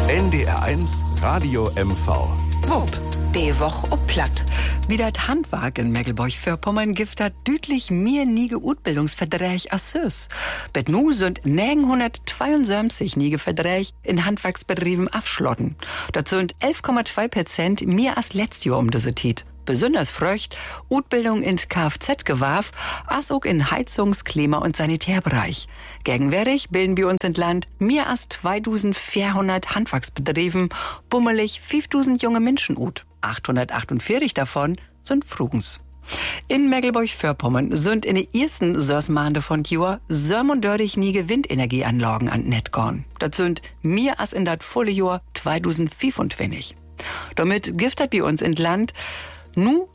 NDR1 Radio MV. Wupp, die Woche ob platt. Wie das Handwerk in Mecklenburg-Vorpommern gibt hat dütlich mir nie Utbildungsverträge als Süß. Bet nu sind 972 nie Verträge in Handwerksbetrieben abschlotten. Das sind 11,2% mehr als letztes Jahr diese Tit. Besonders fröcht Utbildung ins Kfz-Gewerb, als auch in Heizungs-, Klima- und Sanitärbereich. Gegenwärtig bilden wir uns in Land mehr als 2400 Handwerksbetrieben, bummelig 5000 junge Menschen ut. 848 davon sind Frugens. In Mecklenburg-Vorpommern sind in den ersten 6 Monaten von Jahr 37 nie Windenergieanlagen an Netz gegangen. Das sind mehr als in das volle Jahr 2025. Damit gibt es bei uns in Land nu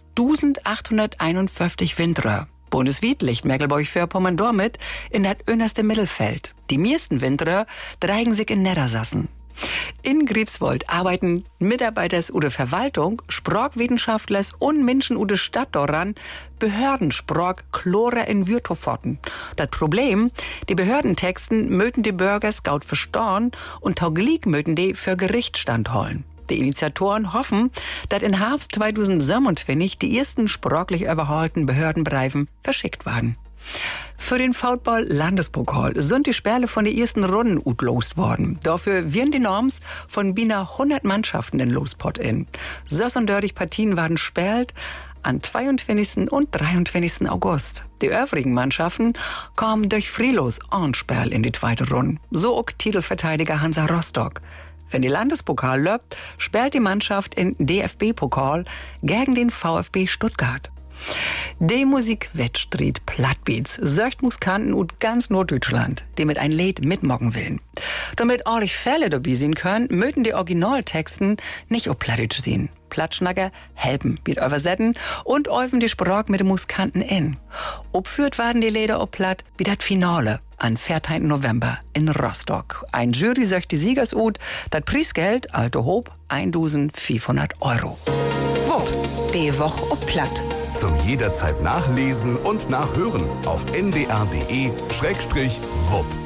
1851 Windräder. Bundesweit liegt Mecklenburg-Vorpommern damit in das innerste Mittelfeld. Die meisten Windräder dreigen sich in Niedersachsen. In Greifswald arbeiten Mitarbeiter oder Verwaltung, Sprachwissenschaftler und Menschen oder Stadt daran, Behördensprach Chlore in Würtoforten. Das Problem, die Behördentexten möten die Bürger scout verstauen und tauglich möten die für Gericht standholen. Die Initiatoren hoffen, dass in Herbst 2027 die ersten sprachlich überholten Behördenbriefen verschickt werden. Für den Football-Landespokal sind die Spiele von der ersten Runde utlost worden. Dafür werden die Norms von beinahe 100 Mannschaften in Lospot in. 36 Partien waren gespielt an 22. und 23. August. Die übrigen Mannschaften kamen durch Frilos Spiel in die zweite Runde. So auch Titelverteidiger Hansa Rostock. Wenn die Landespokal läuft, spielt die Mannschaft in DFB-Pokal gegen den VfB Stuttgart. Die Musikwettstreit Plattbeats sorgt Musikanten ut ganz Norddeutschland, die mit ein Lied mitmocken willen. Damit ordentlich Fälle dabei sein können, möchten die Originaltexten nicht auf Plattdeutsch sehen. Plattschnacker helfen, mit übersetzen und öfen die Sprache mit den Musikanten in. Obführt werden die Lieder auf Platt wie das Finale am 4. November in Rostock. Ein Jury sagt die Siegers ut, das Preisgeld, alte Hob, 1.500 €. Wupp, die Woche ob platt. Zum jederzeit nachlesen und nachhören auf ndr.de/wupp.